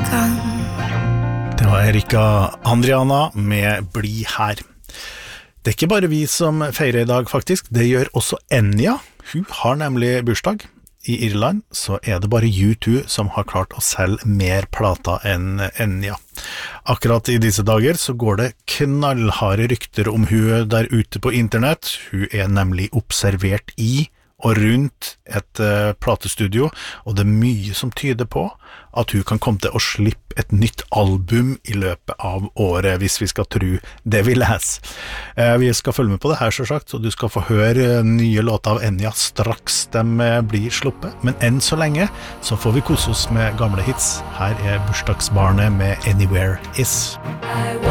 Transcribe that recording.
Det var Erika Andriana med Bli her. Det ikke bare vi som feirer I dag faktisk, det gjør også Enya. Hun har nemlig bursdag. I Irland så det bare U2 som har klart å selge mer plata enn Enya. Akkurat I disse dager så går det knallharde rykter om hun der ute på internett. Hun nemlig observert I og rundt et platestudio, og det mye som tyder på at hun kan komme til å slippe et nytt album I løpet av året, hvis vi skal tro det vi leser. Vi skal følge med på det her, selvsagt, så du skal få høre nye låter av Enya straks de blir sluppet. Men enn så lenge så får vi kose oss med gamle hits. Her bursdagsbarnet med Anywhere Is.